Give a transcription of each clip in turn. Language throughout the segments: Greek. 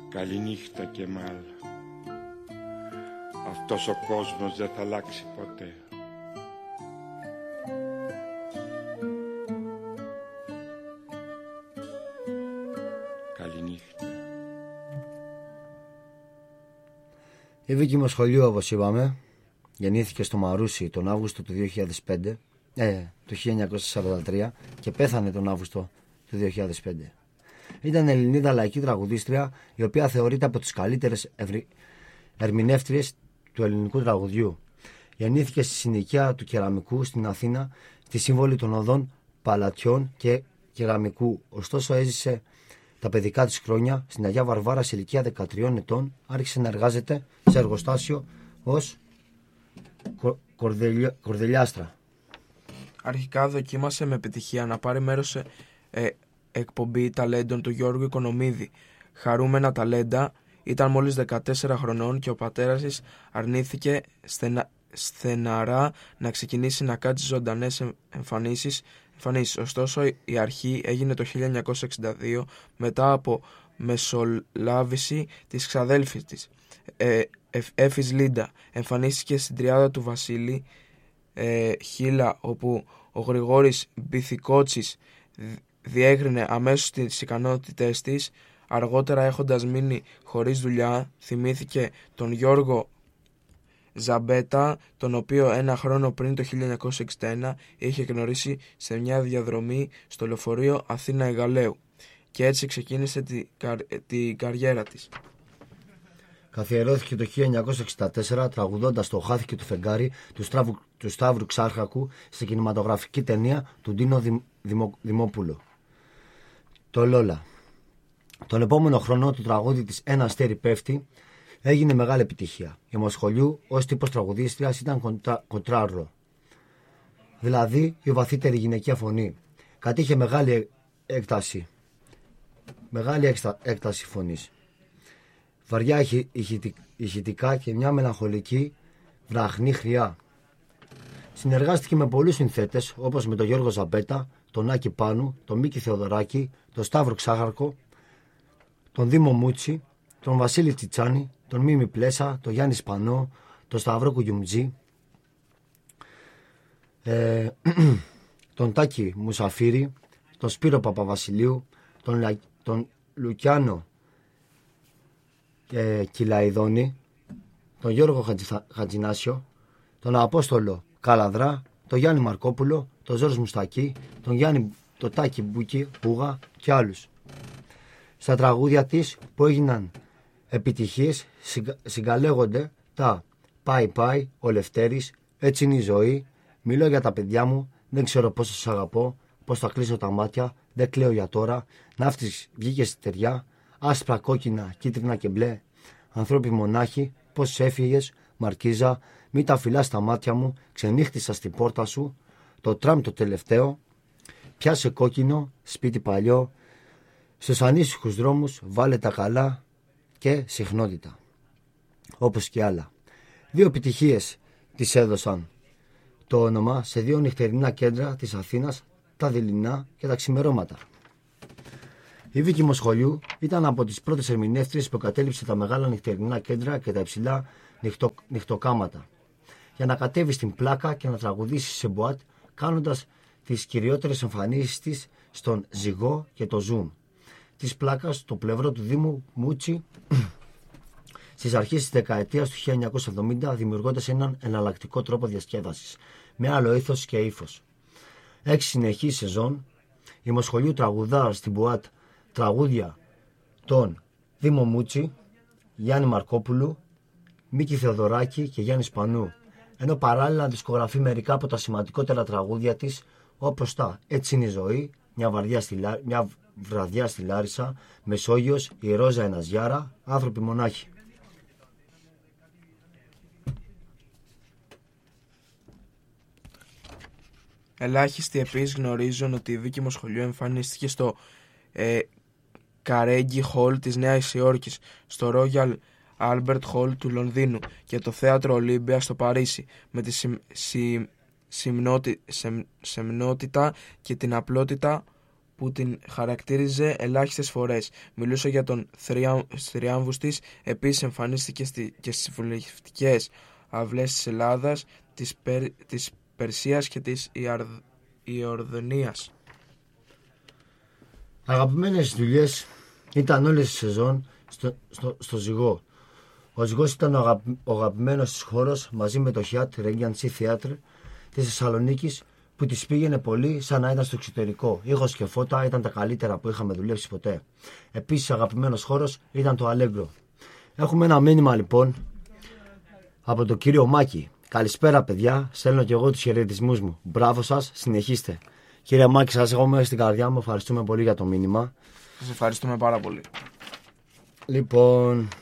Καληνύχτα Κεμάλ. Αυτός ο κόσμος δεν θα αλλάξει ποτέ. Καληνύχτα. Η Βίκη Μοσχολιού, όπως είπαμε, γεννήθηκε στο Μαρούσι τον Αύγουστο του 2005, το 1943 και πέθανε τον Αύγουστο του 2005. Ήταν Ελληνίδα λαϊκή τραγουδίστρια, η οποία θεωρείται από τις καλύτερες ερμηνεύτριες του ελληνικού τραγουδιού. Γεννήθηκε στη συνοικία του Κεραμικού στην Αθήνα, στη σύμβολη των οδών Παλατιών και Κεραμικού. Ωστόσο, έζησε τα παιδικά της χρόνια στην Αγία Βαρβάρα σε ηλικία 13 ετών. Άρχισε να εργάζεται σε εργοστάσιο ως κορδελιάστρα. Αρχικά δοκίμασε με επιτυχία να πάρει μέρος σε εκπομπή ταλέντων του Γιώργου Οικονομίδη. Χαρούμενα ταλέντα. Ήταν μόλις 14 χρονών και ο πατέρας της αρνήθηκε στεναρά να ξεκινήσει να κάτσει ζωντανές εμφανίσεις. Ωστόσο η αρχή έγινε το 1962 μετά από μεσολάβηση της ξαδέλφης της, Έφης Λίντα. Εμφανίστηκε στην τριάδα του Βασίλη Χίλα, όπου ο Γρηγόρης Μπιθικότσης διέγρινε αμέσως τις ικανότητες της. Αργότερα, έχοντας μείνει χωρίς δουλειά, θυμήθηκε τον Γιώργο Ζαμπέτα, τον οποίο ένα χρόνο πριν το 1961 είχε γνωρίσει σε μια διαδρομή στο λεωφορείο Αθήνα-Αιγαλαίου, και έτσι ξεκίνησε την καριέρα της. Καθιερώθηκε το 1964 τραγουδώντας το «Χάθηκε το φεγγάρι» του Σταύρου Ξάρχακου στη κινηματογραφική ταινία του Ντίνο Δημόπουλο, το Λόλα. Τον επόμενο χρόνο το τραγούδι της «Ένα αστέρι πέφτει» έγινε μεγάλη επιτυχία. Η Μοσχολιού ως τύπος τραγουδίστριας ήταν κοντράρο, δηλαδή η βαθύτερη γυναικεία φωνή. Κατήχε μεγάλη έκταση φωνής, βαριά ηχητικά και μια μελαγχολική βραχνή χρειά. Συνεργάστηκε με πολλούς συνθέτες, όπως με τον Γιώργο Ζαμπέτα, τον Άκη Πάνου, τον Μίκη Θεοδωράκη, τον Σταύρο Ξάχαρκο, τον Δήμο Μούτσι, τον Βασίλη Τσιτσάνη, τον Μίμη Πλέσα, τον Γιάννη Σπανό, τον Σταυρό Κουγιουμτζή, τον Τάκη Μουσαφίρη, τον Σπύρο Παπαβασιλείου, τον Λουκιάνο Κυλαϊδόνη, τον Γιώργο Χατζινάσιο, τον Απόστολο Καλαδρά, τον Γιάννη Μαρκόπουλο, τον Ζόρζ Μουστακή, τον Γιάννη το Τάκη Μπουγά και άλλους. Στα τραγούδια της που έγιναν επιτυχίες συγκαλέγονται τα «Πάει πάει», «Ο Λευτέρης», «Έτσι είναι η ζωή», «Μιλώ για τα παιδιά μου», «Δεν ξέρω πώς σας αγαπώ», «Πώς θα κλείσω τα μάτια», «Δεν κλαίω για τώρα», «Ναύτης βγήκε στη ταιριά», «Άσπρα, κόκκινα, κίτρινα και μπλε», «Ανθρώποι μονάχοι», «Πώς έφυγες», «Μαρκίζα», «Μη τα φυλάς στα μάτια μου», «Ξενύχτησα στην πόρτα σου», «Το τραμ το τελευταίο», «Πιάσε κόκκινο», «Σπίτι παλιό», «Στους ανήσυχους δρόμους», «Βάλε τα καλά» και «Συχνότητα», όπως και άλλα. 2 επιτυχίες της έδωσαν το όνομα σε 2 νυχτερινά κέντρα της Αθήνας, τα Δειλινά και τα Ξημερώματα. Η Βίκη Μοσχολιού ήταν από τις πρώτες ερμηνεύτριες που κατέληψε τα μεγάλα νυχτερινά κέντρα και τα υψηλά νυχτοκάματα για να κατέβει στην πλάκα και να τραγουδήσει σε μποάτ, κάνοντας τις κυριότερες εμφανίσεις της στον Ζυγό και το Zoom της πλάκας στο πλευρό του Δήμου Μούτσι στις αρχές της δεκαετίας του 1970, δημιουργώντας έναν εναλλακτικό τρόπο διασκέδασης με άλλο ήθος και ύφος. 6 συνεχείς σεζόν η Μοσχολιού τραγουδά στην μποάτ τραγούδια των Δήμο Μούτσι, Γιάννη Μαρκόπουλου, Μίκη Θεοδωράκη και Γιάννη Σπανού, ενώ παράλληλα δισκογραφεί μερικά από τα σημαντικότερα τραγούδια της, όπως τα «Έτσι είναι η ζωή», «Μια βραδιά στη Λάρισα», «Μεσόγειος», «Η Ρόζα Εναζιάρα», «Άνθρωποι μονάχοι». Ελάχιστοι επίσης γνωρίζουν ότι η Βίκη Μοσχολιού εμφανίστηκε στο Carnegie Hall της Νέας Υόρκης, στο Royal Albert Hall του Λονδίνου και το Θέατρο Ολύμπια στο Παρίσι, με τη σεμνότητα και την απλότητα που την χαρακτήριζε ελάχιστες φορές. Μιλούσε για τον θριάμβους της, επίσης εμφανίστηκε και στις βουλευτικές αυλές της Ελλάδας, της Περσίας και της Ιορδανίας. Αγαπημένες δουλειές ήταν όλες οι σεζόν στο Ζυγό. Ο Ζυγός ήταν ο αγαπημένος της χώρος μαζί με το Hyatt Regency Theatre της Θεσσαλονίκης, που της πήγαινε πολύ σαν να ήταν στο εξωτερικό. Ήχος και φώτα ήταν τα καλύτερα που είχαμε δουλέψει ποτέ. Επίσης αγαπημένος χώρος ήταν το Allegro. Έχουμε ένα μήνυμα λοιπόν από τον κύριο Μάκη. Καλησπέρα παιδιά, στέλνω και εγώ τους χαιρετισμούς μου. Μπράβο σας, συνεχίστε. Κύριε Μάκη, σας έχω μέσα στην καρδιά μου, ευχαριστούμε πολύ για το μήνυμα. Σας ευχαριστούμε πάρα πολύ. Λοιπόν,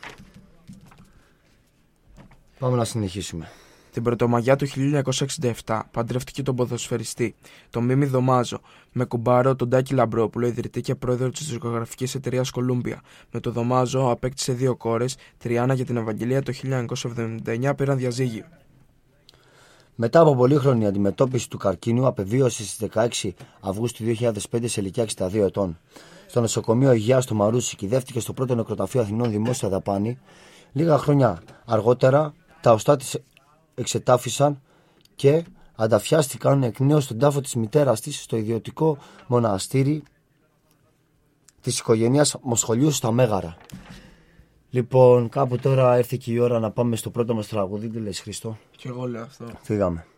πάμε να συνεχίσουμε. Την Πρωτομαγιά του 1967 παντρεύτηκε τον ποδοσφαιριστή, τον Μίμη Δωμάζο, με κουμπάρο τον Τάκη Λαμπρόπουλο, ιδρυτή και πρόεδρο της δισκογραφικής εταιρείας Κολούμπια. Με τον Δωμάζο απέκτησε 2 κόρες, Τριάννα και την Ευαγγελία. Το 1979 πήραν διαζύγιο. Μετά από πολύχρονη αντιμετώπιση του καρκίνου, απεβίωσε στις 16 Αυγούστου 2005 σε ηλικία 62 ετών. Στο νοσοκομείο Υγείας στο Μαρούσι κυδεύτηκε στο πρώτο νεκροταφείο Αθηνών δημόσια δαπάνη. Λίγα χρόνια αργότερα, τα οστά της εξετάφησαν και ανταφιάστηκαν εκ νέου στον τάφο της μητέρας της στο ιδιωτικό μοναστήρι της οικογένειας Μοσχολιού στα Μέγαρα. Λοιπόν, κάπου τώρα έρθει και η ώρα να πάμε στο πρώτο μας τραγούδι. Τι λες, Χριστό? Και εγώ λέω αυτό. Φύγαμε.